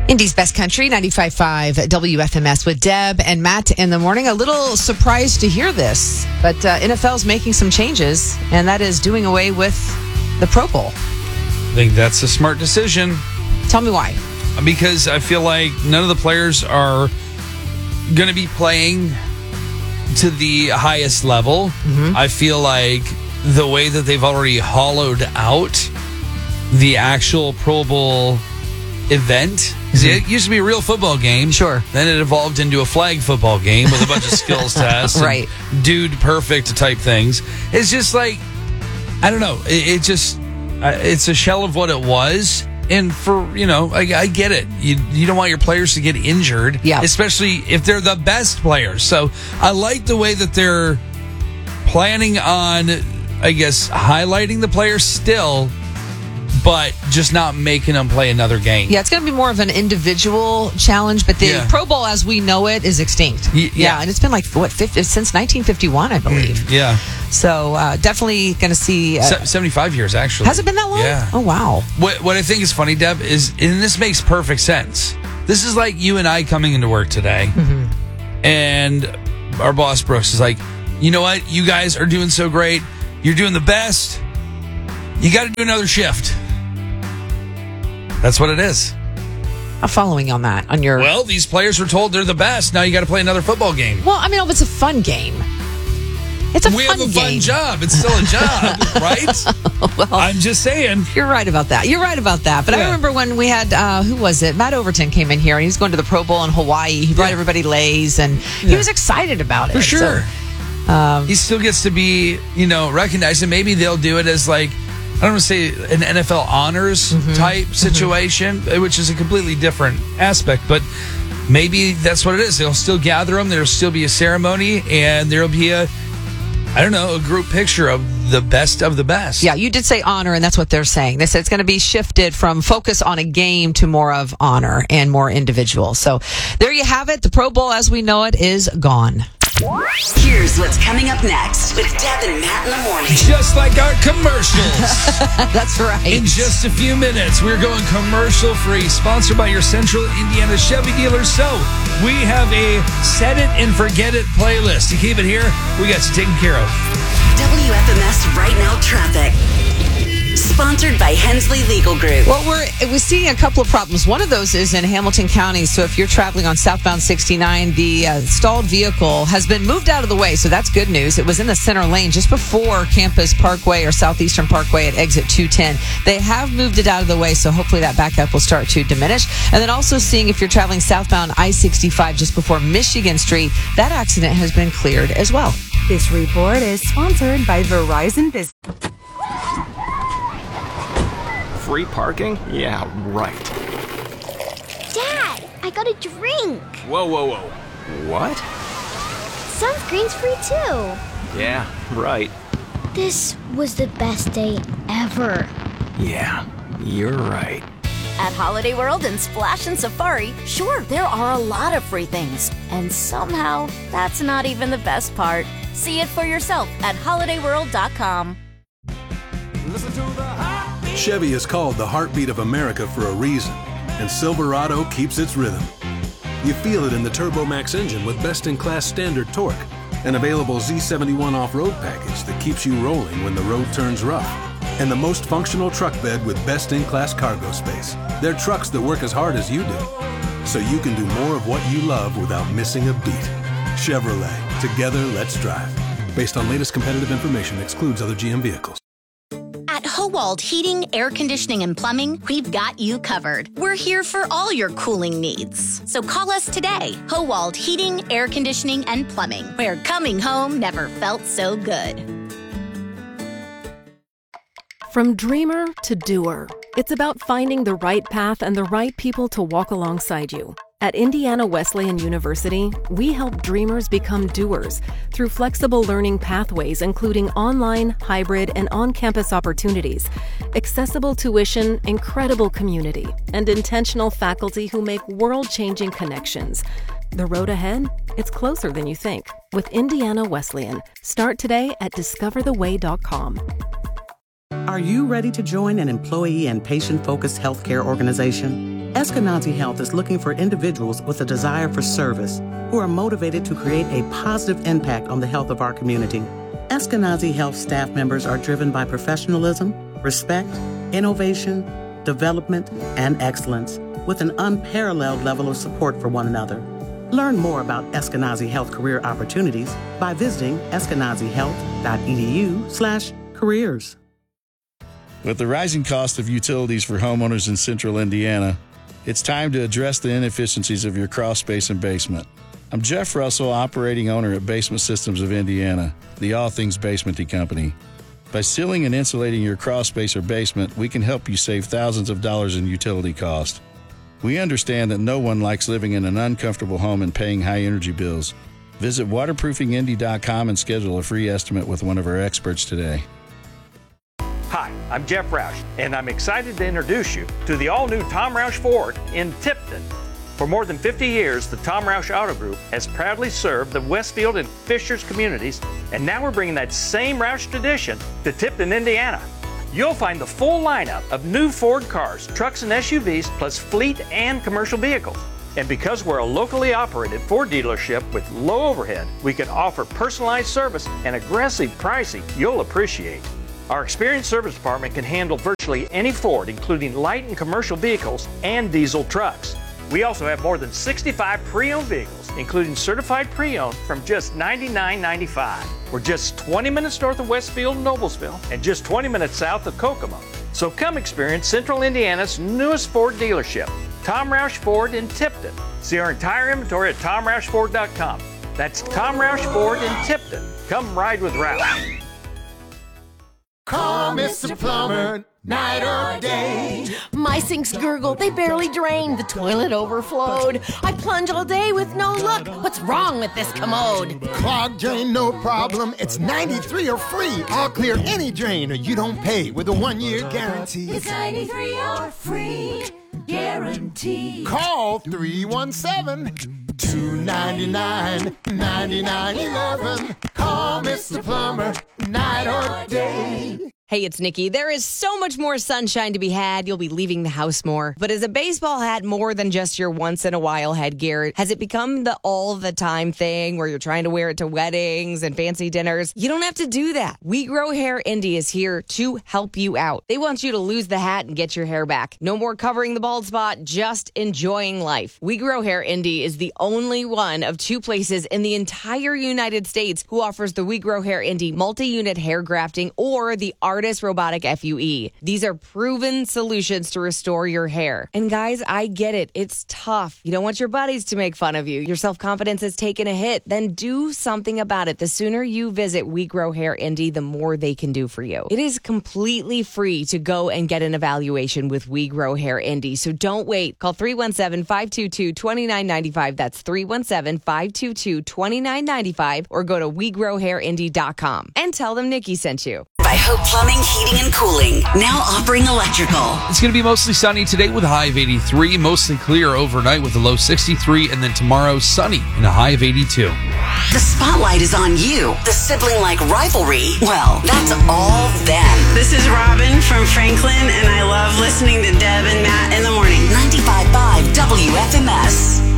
Indy's Best Country, 95.5 WFMS with Deb and Matt in the morning. A little surprised to hear this, but NFL's making some changes, and that is doing away with the Pro Bowl. I think that's a smart decision. Tell me why. Because I feel like none of the players are going to be playing to the highest level. Mm-hmm. I feel like the way that they've already hollowed out the actual Pro Bowl event, because it used to be a real football game. Sure. Then it evolved into a flag football game with a bunch of skills tests. Right. Dude perfect type things. It's just like, I don't know. It's a shell of what it was. And I get it. You don't want your players to get injured. Yeah. Especially if they're the best players. So I like the way that they're planning on, I guess, highlighting the players still, but just not making them play another game. Yeah, it's going to be more of an individual challenge, but the Pro Bowl as we know it is extinct. Yeah, and it's been since 1951, I believe. Yeah. So definitely going to see... 75 years, actually. Has it been that long? Yeah. Oh, wow. What I think is funny, Deb, is, and this makes perfect sense, this is like you and I coming into work today, and our boss, Brooks, is like, you know what? You guys are doing so great. You're doing the best. You got to do another shift. That's what it is. I'm following on that. Well, these players were told they're the best. Now you got to play another football game. Well, I mean, it's a fun game. It's a fun game. We have a fun job. It's still a job, right? Well, I'm just saying. You're right about that. But I remember when we had, who was it? Matt Overton came in here, and he was going to the Pro Bowl in Hawaii. He brought everybody Lays, and he was excited about it. For sure. So, he still gets to be, recognized, and maybe they'll do it as like, I don't want to say an NFL honors type situation, which is a completely different aspect, but maybe that's what it is. They'll still gather them. There'll still be a ceremony, and there'll be a group picture of the best. Yeah, you did say honor, and that's what they're saying. They said it's going to be shifted from focus on a game to more of honor and more individual. So there you have it. The Pro Bowl as we know it is gone. Here's what's coming up next with Deb and Matt in the morning. Just like our commercials. That's right. In just a few minutes, we're going commercial free, sponsored by your Central Indiana Chevy dealers. So we have a set it and forget it playlist. To keep it here, we got you taken care of. WFMS Right Now Traffic. Sponsored by Hensley Legal Group. Well, we're seeing a couple of problems. One of those is in Hamilton County. So if you're traveling on southbound 69, the stalled vehicle has been moved out of the way. So that's good news. It was in the center lane just before Campus Parkway or Southeastern Parkway at exit 210. They have moved it out of the way, so hopefully that backup will start to diminish. And then also seeing if you're traveling southbound I-65 just before Michigan Street, that accident has been cleared as well. This report is sponsored by Verizon Business. Free parking? Yeah, right. Dad, I got a drink. Whoa. What? Sunscreen's free too. Yeah, right. This was the best day ever. Yeah, you're right. At Holiday World and Splash and Safari, sure, there are a lot of free things. And somehow, that's not even the best part. See it for yourself at holidayworld.com. Listen to the Chevy is called the heartbeat of America for a reason, and Silverado keeps its rhythm. You feel it in the Turbo Max engine with best-in-class standard torque, an available Z71 off-road package that keeps you rolling when the road turns rough, and the most functional truck bed with best-in-class cargo space. They're trucks that work as hard as you do, so you can do more of what you love without missing a beat. Chevrolet, together let's drive. Based on latest competitive information, excludes other GM vehicles. At Howald Heating, Air Conditioning, and Plumbing, we've got you covered. We're here for all your cooling needs. So call us today. Howald Heating, Air Conditioning, and Plumbing, where coming home never felt so good. From dreamer to doer, it's about finding the right path and the right people to walk alongside you. At Indiana Wesleyan University, we help dreamers become doers through flexible learning pathways, including online, hybrid, and on-campus opportunities, accessible tuition, incredible community, and intentional faculty who make world-changing connections. The road ahead? It's closer than you think. With Indiana Wesleyan. Start today at discovertheway.com. Are you ready to join an employee and patient-focused healthcare organization? Eskenazi Health is looking for individuals with a desire for service who are motivated to create a positive impact on the health of our community. Eskenazi Health staff members are driven by professionalism, respect, innovation, development, and excellence, with an unparalleled level of support for one another. Learn more about Eskenazi Health career opportunities by visiting eskenazihealth.edu/careers. With the rising cost of utilities for homeowners in central Indiana, it's time to address the inefficiencies of your crawl space and basement. I'm Jeff Russell, operating owner at Basement Systems of Indiana, the all things basementy company. By sealing and insulating your crawl space or basement, we can help you save thousands of dollars in utility cost. We understand that no one likes living in an uncomfortable home and paying high energy bills. Visit waterproofingindy.com and schedule a free estimate with one of our experts today. Hi, I'm Jeff Roush, and I'm excited to introduce you to the all-new Tom Roush Ford in Tipton. For more than 50 years, the Tom Roush Auto Group has proudly served the Westfield and Fishers communities, and now we're bringing that same Roush tradition to Tipton, Indiana. You'll find the full lineup of new Ford cars, trucks, and SUVs, plus fleet and commercial vehicles. And because we're a locally operated Ford dealership with low overhead, we can offer personalized service and aggressive pricing you'll appreciate. Our experienced service department can handle virtually any Ford, including light and commercial vehicles and diesel trucks. We also have more than 65 pre-owned vehicles, including certified pre-owned, from just $99.95. We're just 20 minutes north of Westfield and Noblesville and just 20 minutes south of Kokomo. So come experience Central Indiana's newest Ford dealership, Tom Roush Ford in Tipton. See our entire inventory at TomRoushFord.com. That's Tom Roush Ford in Tipton. Come ride with Roush. Call Mr. Plumber, night or day. My sinks gurgle, they barely drain. The toilet overflowed. I plunge all day with no luck. What's wrong with this commode? Clogged drain, no problem. It's 93 or free. I'll clear any drain or you don't pay with a 1-year guarantee. It's 93 or free guarantee. Call 317-299-9911. Call Mr. Plumber, night or day. Hey, it's Nikki. There is so much more sunshine to be had. You'll be leaving the house more. But is a baseball hat more than just your once-in-a-while headgear? Has it become the all-the-time thing where you're trying to wear it to weddings and fancy dinners? You don't have to do that. We Grow Hair Indy is here to help you out. They want you to lose the hat and get your hair back. No more covering the bald spot, just enjoying life. We Grow Hair Indy is the only one of 2 places in the entire United States who offers the We Grow Hair Indy multi-unit hair grafting or the Artist Robotic FUE. These are proven solutions to restore your hair. And guys, I get it. It's tough. You don't want your buddies to make fun of you. Your self-confidence has taken a hit. Then do something about it. The sooner you visit We Grow Hair Indy, the more they can do for you. It is completely free to go and get an evaluation with We Grow Hair Indy. So don't wait. Call 317-522-2995. That's 317-522-2995 or go to WeGrowHairIndy.com and tell them Nikki sent you. By Hope Plumbing, Heating, and Cooling. Now offering electrical. It's going to be mostly sunny today with a high of 83, mostly clear overnight with a low 63, and then tomorrow sunny and a high of 82. The spotlight is on you. The sibling-like rivalry, well, that's all them. This is Robin from Franklin, and I love listening to Deb and Matt in the morning. 95.5 WFMS.